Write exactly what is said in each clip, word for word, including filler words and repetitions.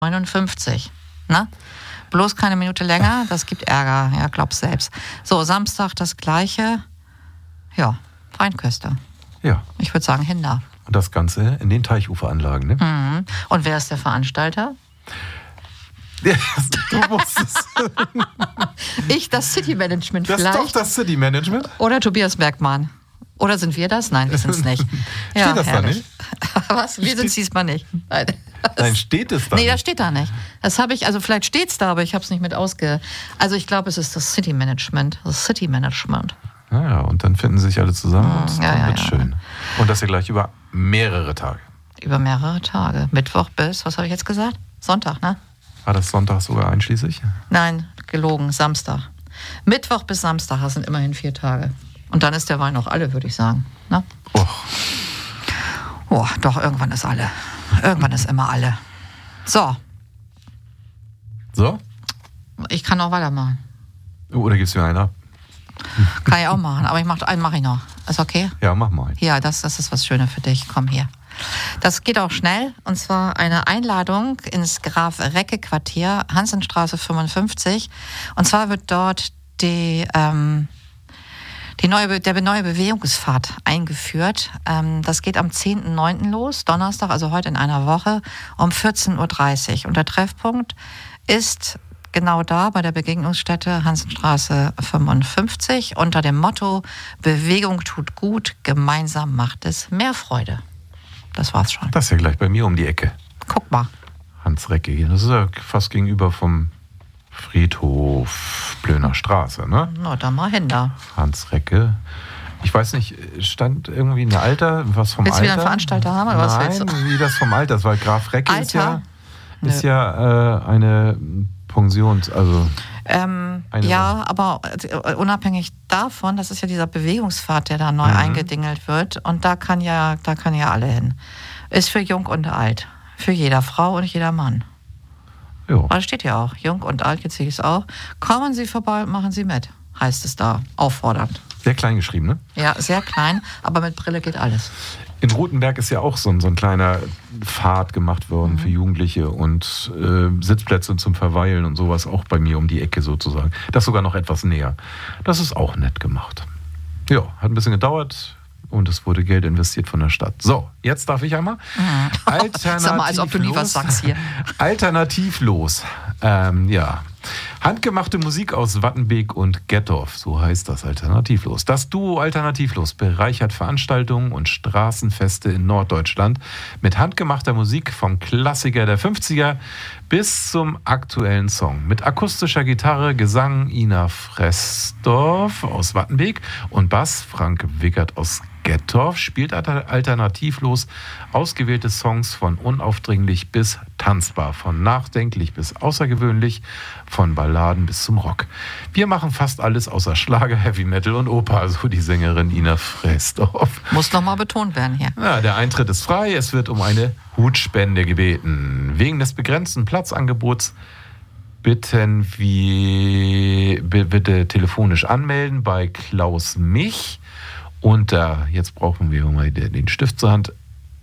neunundfünfzig. Ne? Bloß keine Minute länger, das gibt Ärger. Ja, glaub's selbst. So, Samstag das Gleiche. Ja, Feinküste. Ja. Ich würde sagen Hinder. Und das Ganze in den Teichuferanlagen, ne? Mhm. Und wer ist der Veranstalter? Ja, du musst es. Ich, das City Management Das vielleicht. ist doch das City Management. Oder Tobias Bergmann. Oder sind wir das? Nein, wir sind es nicht. Ja, steht das herrlich. da nicht? Was? Wir sind es diesmal nicht. Nein. Nein, steht es da Nee, nicht? das steht da nicht. Das habe ich, also vielleicht steht es da, aber ich habe es nicht mit ausge... Also ich glaube, es ist das City Management. Das City Management. Ja, ja, und dann finden sich alle zusammen und ja, dann ja, wird ja. schön. Und das ja gleich über mehrere Tage. Über mehrere Tage. Mittwoch bis, was habe ich jetzt gesagt? Sonntag, ne? War das Sonntag sogar einschließlich? Nein, gelogen, Samstag. Mittwoch bis Samstag, das sind immerhin vier Tage. Und dann ist der Wein auch alle, würde ich sagen. Ne? Och. Oh, doch, irgendwann ist alle. Irgendwann ist immer alle. So, So? ich kann noch weitermachen. Oder gibst du mir einen ab? Kann ich auch machen, aber ich mach, einen mache ich noch. Ist okay? Ja, mach mal. Ja, das, das ist was Schönes für dich. Komm hier. Das geht auch schnell. Und zwar eine Einladung ins Graf-Recke-Quartier, Hansenstraße fünfundfünfzig. Und zwar wird dort die, ähm, die neue, der neue Bewegungspfad eingeführt. Ähm, das geht am zehnten neunten los, Donnerstag, also heute in einer Woche, um vierzehn Uhr dreißig. Und der Treffpunkt ist genau da bei der Begegnungsstätte Hansenstraße fünfundfünfzig unter dem Motto Bewegung tut gut, gemeinsam macht es mehr Freude. Das war's schon. Das ist ja gleich bei mir um die Ecke. Guck mal. Hans Recke. Das ist ja fast gegenüber vom Friedhof Plöner Straße, ne? Na, da mal hin da. Hans Recke. Ich weiß nicht, stand irgendwie ein Alter, was vom Willst du Alter? wieder einen Veranstalter haben, oder was Nein, willst du? wie das vom Alter ist, weil Graf Recke ist ja, Alter? ist ja äh, eine Pensions-, also... Ähm, Eine ja, Woche. aber äh, unabhängig davon, das ist ja dieser Bewegungspfad, der da neu Mhm. eingedingelt wird. Und da kann ja, da kann ja alle hin. Ist für jung und alt. Für jeder Frau und jeder Mann. Jo. Aber das steht ja auch. Jung und alt, jetzt sehe ich es auch. Kommen Sie vorbei und machen Sie mit, heißt es da. Auffordernd. Sehr klein geschrieben, ne? Ja, sehr klein, aber mit Brille geht alles. In Rutenberg ist ja auch so ein, so ein kleiner Pfad gemacht worden mhm. für Jugendliche und äh, Sitzplätze zum Verweilen und sowas auch bei mir um die Ecke sozusagen. Das sogar noch etwas näher. Das ist auch nett gemacht. Ja, hat ein bisschen gedauert und es wurde Geld investiert von der Stadt. So, jetzt darf ich einmal. Mhm. Alternativlos. Sag mal, als ob du nie was sagst hier. Alternativlos. Ähm, ja. Handgemachte Musik aus Wattenbeek und Gettorf, so heißt das Alternativlos. Das Duo Alternativlos bereichert Veranstaltungen und Straßenfeste in Norddeutschland mit handgemachter Musik vom Klassiker der fünfziger bis zum aktuellen Song. Mit akustischer Gitarre, Gesang Ina Fressdorf aus Wattenbeek und Bass Frank Wickert aus Gettorf spielt Alternativlos ausgewählte Songs von unaufdringlich bis tanzbar, von nachdenklich bis außergewöhnlich, von Balladen bis zum Rock. Wir machen fast alles außer Schlager, Heavy Metal und Oper, so die Sängerin Ina Fressdorf. Muss nochmal betont werden hier. Ja, der Eintritt ist frei, es wird um eine Hutspende gebeten. Wegen des begrenzten Platzangebots bitten wir bitte telefonisch anmelden bei Klaus Mich. Und da, jetzt brauchen wir mal den Stift zur Hand.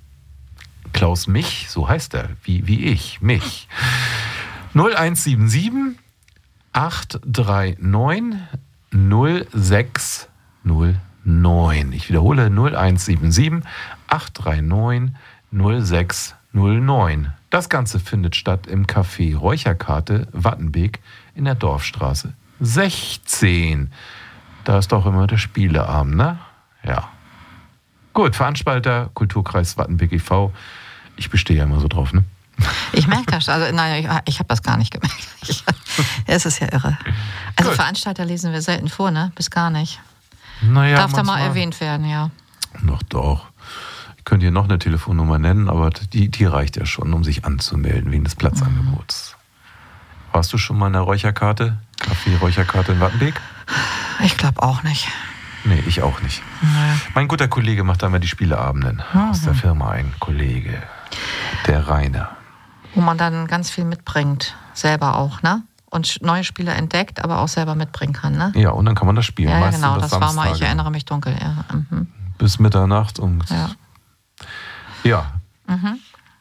Klaus Mich, so heißt er, wie, wie ich, Mich. null eins sieben sieben acht drei neun null sechs null neun. Ich wiederhole null eins sieben sieben acht drei neun null sechs null neun. Das Ganze findet statt im Café Räucherkarte Wattenbeek in der Dorfstraße sechzehn. Da ist doch immer der Spieleabend, ne? Ja. Gut, Veranstalter, Kulturkreis Wattenbeek e V. Ich bestehe ja immer so drauf, ne? Ich merke das. Also, nein, ich, ich habe das gar nicht gemerkt. Ich, es ist ja irre. Also, Gut. Veranstalter lesen wir selten vor, ne? Bis gar nicht. Naja, Darf da mal manchmal erwähnt werden, ja. Doch, doch. Ich könnte hier noch eine Telefonnummer nennen, aber die, die reicht ja schon, um sich anzumelden wegen des Platzangebots. Mhm. Warst du schon mal in der Räucherkarte? Café Räucherkarte in Wattenbeek? Ich glaube auch nicht. Nee, ich auch nicht. Nee. Mein guter Kollege macht da immer die Spieleabenden. Mhm. Aus der Firma ein Kollege. Der Rainer. Wo man dann ganz viel mitbringt. Selber auch, ne? Und neue Spiele entdeckt, aber auch selber mitbringen kann, ne? Ja, und dann kann man das spielen. Ja, ja Meistens genau. Das war mal, ich Samstage. erinnere mich dunkel. Ja. Mhm. Bis Mitternacht und... Ja. Ja. Mhm.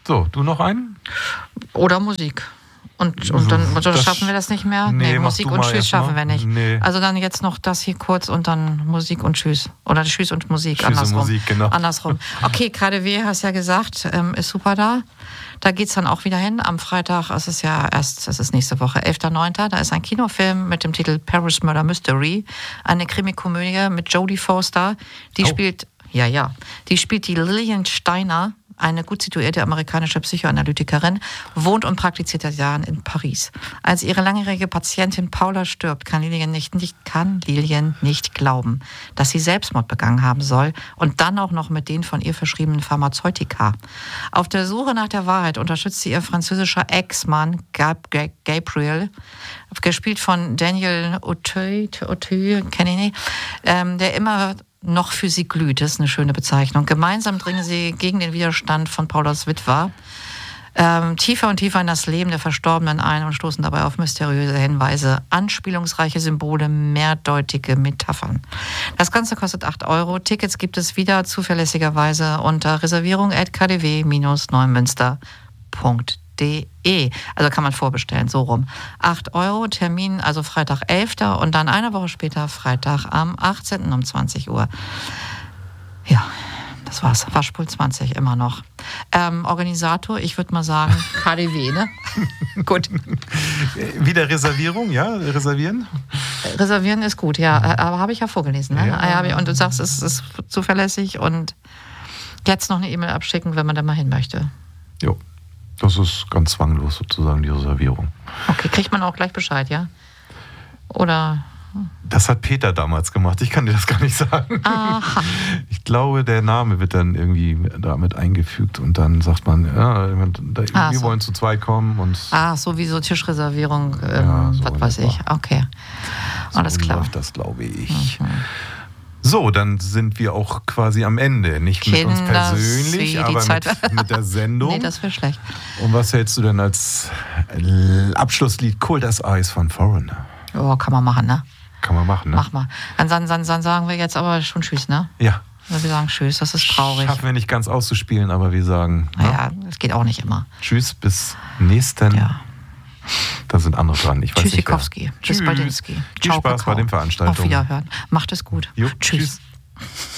So, du noch einen? Oder Musik. Und, und dann und das schaffen wir das nicht mehr? Nee, nee Musik und Tschüss schaffen wir nicht. Nee. Also dann jetzt noch das hier kurz und dann Musik und Tschüss. Oder Tschüss und Musik, Tschüss andersrum. Und Musik, genau. Andersrum. Okay, K D W, hast ja gesagt, ähm, ist super da. Da geht's dann auch wieder hin. Am Freitag, es ist ja erst, es ist nächste Woche, elfter neunter Da ist ein Kinofilm mit dem Titel Paris Murder Mystery. Eine Krimikomödie mit Jodie Foster. Die oh. spielt, ja, ja, die spielt die Lillian Steiner, eine gut situierte amerikanische Psychoanalytikerin, wohnt und praktiziert seit Jahren in Paris. Als ihre langjährige Patientin Paula stirbt, kann Lillian nicht, nicht, kann Lillian nicht glauben, dass sie Selbstmord begangen haben soll und dann auch noch mit den von ihr verschriebenen Pharmazeutika. Auf der Suche nach der Wahrheit unterstützt sie ihr französischer Ex-Mann Gab- Gabriel, gespielt von Daniel Auteuil, Auteuil kenne ich nicht, ähm, der immer noch für sie glüht, das ist eine schöne Bezeichnung. Gemeinsam dringen sie gegen den Widerstand von Paulas Witwer ähm, tiefer und tiefer in das Leben der Verstorbenen ein und stoßen dabei auf mysteriöse Hinweise, anspielungsreiche Symbole, mehrdeutige Metaphern. Das Ganze kostet acht Euro. Tickets gibt es wieder zuverlässigerweise unter reservierung at k d w Bindestrich neumünster Punkt de. Also kann man vorbestellen, so rum. acht Euro, Termin also Freitag elfter und dann eine Woche später Freitag am achtzehnten um zwanzig Uhr. Ja, das war's. Waschpul zwanzig immer noch. Ähm, Organisator, ich würde mal sagen K D W, ne? Gut. Wieder Reservierung, ja? Reservieren? Reservieren ist gut, ja. Aber habe ich ja vorgelesen, ne? Ja. Und du sagst, es ist zuverlässig und jetzt noch eine E-Mail abschicken, wenn man da mal hin möchte. Jo. Das ist ganz zwanglos sozusagen, die Reservierung. Okay, kriegt man auch gleich Bescheid, ja? Oder? Das hat Peter damals gemacht, ich kann dir das gar nicht sagen. Aha. Ich glaube, der Name wird dann irgendwie damit eingefügt und dann sagt man, ja, wir ah, so. wollen zu zweit kommen. Und ah, so wie so Tischreservierung, ähm, ja, so was weiß ich. Okay, so alles klar. läuft das, glaube ich. Mhm. So, dann sind wir auch quasi am Ende. Nicht Kinder, mit uns persönlich, die aber Zeit mit, mit der Sendung. Nee, das wäre schlecht. Und was hältst du denn als Abschlusslied Cold as Ice von Foreigner? Oh, kann man machen, ne? Kann man machen, ne? Mach mal. Dann, dann, dann, dann sagen wir jetzt aber schon Tschüss, ne? Ja. Wir sagen Tschüss, das ist traurig. Schaffen wir nicht ganz auszuspielen, aber wir sagen... Naja, das geht auch nicht immer. Tschüss, bis nächsten... Ja. Da sind andere dran. Ich weiß Tschüssikowski. Nicht Tschüss, Badinski. Viel Spaß bei den Veranstaltungen. Auf Wiederhören. Macht es gut. Jo, tschüss. tschüss.